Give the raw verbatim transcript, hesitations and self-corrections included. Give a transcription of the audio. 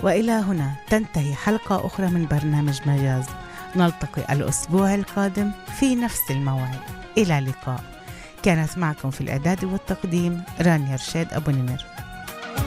وإلى هنا تنتهي حلقة أخرى من برنامج مجاز. نلتقي الأسبوع القادم في نفس الموعد. إلى اللقاء. كانت معكم في الإعداد والتقديم رانيا رشاد أبو نمر.